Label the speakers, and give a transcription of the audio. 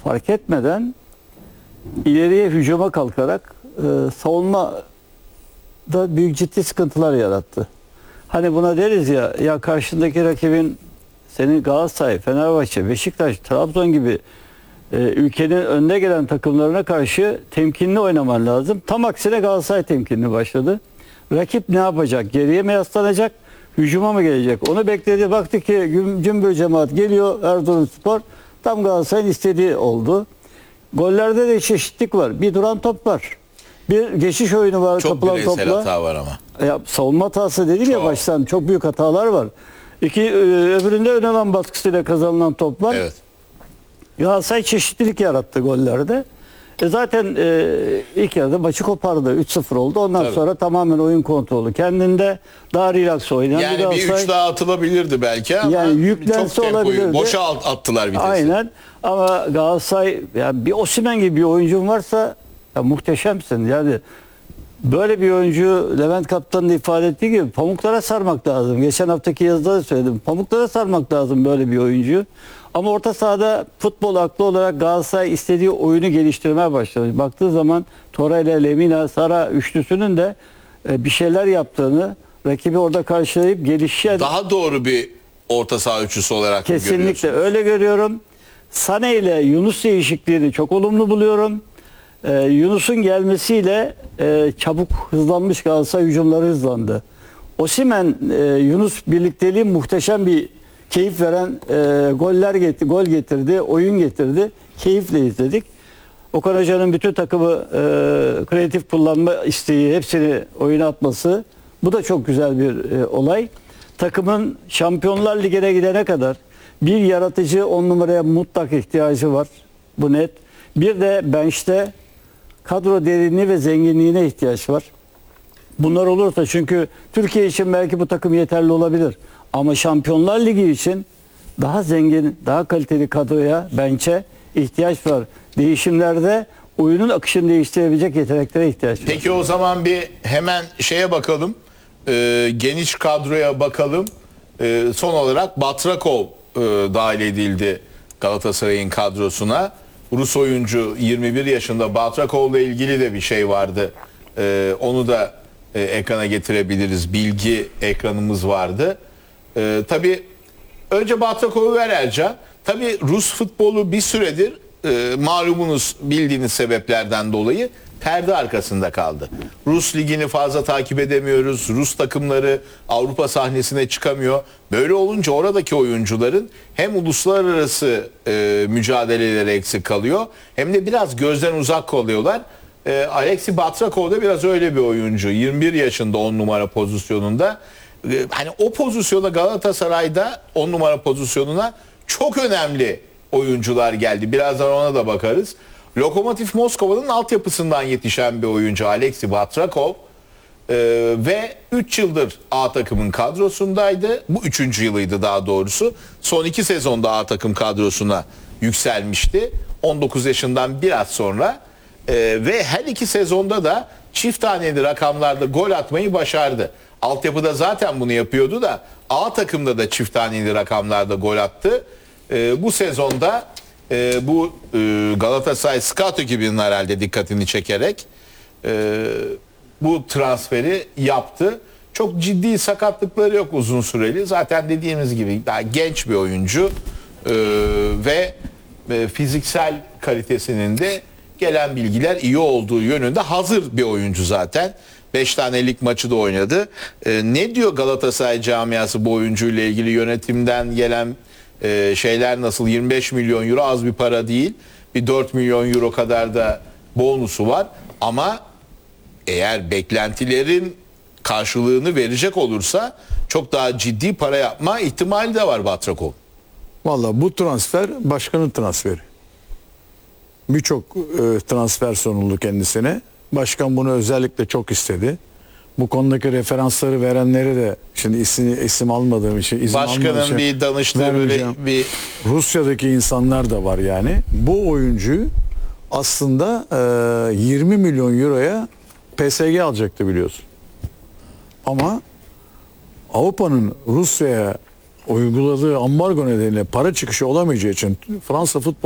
Speaker 1: fark etmeden ileriye hücuma kalkarak savunma da büyük ciddi sıkıntılar yarattı. Hani buna deriz ya karşındaki rakibin senin Galatasaray, Fenerbahçe, Beşiktaş, Trabzon gibi ülkenin önde gelen takımlarına karşı temkinli oynaman lazım. Tam aksine Galatasaray temkinli başladı. Rakip ne yapacak? Geriye mi yaslanacak? Hücuma mı gelecek? Onu bekledi. Baktı ki cümbür cemaat geliyor Erzurumspor. Tam Galatasaray'ın istediği oldu. Gollerde de çeşitlilik var. Bir duran top var. Bir geçiş oyunu var.
Speaker 2: Çok bireysel hata var ama.
Speaker 1: Savunma hatası dedim ya baştan. Çok büyük hatalar var. Öbüründe ön alan baskısıyla kazanılan toplar.
Speaker 2: Evet.
Speaker 1: Galatasaray çeşitlilik yarattı gollerde. Zaten ilk yarıda maçı kopardı. 3-0 oldu. Ondan sonra tamamen oyun kontrolü. Kendinde daha relax oynayan
Speaker 2: yani bir 3 daha atılabilirdi belki ama
Speaker 1: yani yüklense
Speaker 2: çok tempoyu
Speaker 1: olabilirdi.
Speaker 2: boşa attılar vitesi.
Speaker 1: Aynen. Ama Galatasaray yani bir Osimhen gibi bir oyuncun varsa ya muhteşemsin. Yani böyle bir oyuncu Levent Kaptan'ın ifade ettiği gibi pamuklara sarmak lazım. Geçen haftaki yazıda da söyledim. Pamuklara sarmak lazım böyle bir oyuncu. Ama orta sahada futbol aklı olarak Galatasaray istediği oyunu geliştirmeye başladı. Baktığı zaman Torreira, Lemina, Sara üçlüsünün de bir şeyler yaptığını, rakibi orada karşılayıp gelişen...
Speaker 2: Daha doğru bir orta saha üçlüsü olarak
Speaker 1: kesinlikle öyle görüyorum. Sané ile Yunus değişikliğini çok olumlu buluyorum. Yunus'un gelmesiyle çabuk hızlanmış Galatasaray hücumları hızlandı. Osimhen, Yunus birlikteliği muhteşem bir keyif veren gol getirdi, oyun getirdi. Keyifle izledik. Okan Hoca'nın bütün takımı kreatif kullanma isteği, hepsini oyuna atması. Bu da çok güzel bir olay. Takımın Şampiyonlar Ligi'ne gidene kadar bir yaratıcı 10 numaraya mutlak ihtiyacı var. Bu net. Bir de bench'te kadro derinliği ve zenginliğine ihtiyaç var. Bunlar olursa çünkü Türkiye için belki bu takım yeterli olabilir. Ama Şampiyonlar Ligi için daha zengin, daha kaliteli kadroya, bench'e ihtiyaç var. Değişimlerde oyunun akışını değiştirebilecek yeteneklere ihtiyaç var.
Speaker 2: Peki o zaman bir hemen şeye bakalım. Geniş kadroya bakalım. Son olarak Batrakov dahil edildi Galatasaray'ın kadrosuna. Rus oyuncu 21 yaşında Batrakov'la ilgili de bir şey vardı. Onu da ekrana getirebiliriz. Bilgi ekranımız vardı. Tabii önce Batrakov'u ver Ercan. Tabii Rus futbolu bir süredir malumunuz bildiğiniz sebeplerden dolayı perde arkasında kaldı. Rus ligini fazla takip edemiyoruz. Rus takımları Avrupa sahnesine çıkamıyor. Böyle olunca oradaki oyuncuların hem uluslararası mücadeleleri eksik kalıyor hem de biraz gözden uzak kalıyorlar. Alexi Batrakov da biraz öyle bir oyuncu. 21 yaşında 10 numara pozisyonunda. Hani o pozisyona Galatasaray'da 10 numara pozisyonuna çok önemli oyuncular geldi. Birazdan ona da bakarız. Lokomotiv Moskova'nın altyapısından yetişen bir oyuncu Alexi Batrakov ve 3 yıldır A takımın kadrosundaydı. Bu 3. yılıydı daha doğrusu. Son 2 sezonda A takım kadrosuna yükselmişti. 19 yaşından biraz sonra ve her 2 sezonda da çift taneli rakamlarda gol atmayı başardı. Altyapıda zaten bunu yapıyordu da A takımda da çift taneli rakamlarda gol attı. Bu sezonda bu Galatasaray Scout ekibinin herhalde dikkatini çekerek bu transferi yaptı. Çok ciddi sakatlıkları yok uzun süreli. Zaten dediğimiz gibi daha genç bir oyuncu ve fiziksel kalitesinin de gelen bilgiler iyi olduğu yönünde hazır bir oyuncu zaten. 5 tane lig maçı da oynadı. Ne diyor Galatasaray camiası bu oyuncuyla ilgili yönetimden gelen şeyler nasıl? 25 milyon euro az bir para değil. Bir 4 milyon euro kadar da bonusu var. Ama eğer beklentilerin karşılığını verecek olursa çok daha ciddi para yapma ihtimali de var Batrakov.
Speaker 3: Valla bu transfer başkanın transferi. Birçok transfer sunuldu kendisine. Başkan bunu özellikle çok istedi. Bu konudaki referansları verenleri de şimdi isim almadığım için
Speaker 2: başkanın bir danıştığı böyle bir
Speaker 3: Rusya'daki insanlar da var yani. Bu oyuncuyu aslında 20 milyon euroya PSG alacaktı biliyorsun. Ama Avrupa'nın Rusya'ya uyguladığı ambargo nedeniyle para çıkışı olamayacağı için Fransa futbol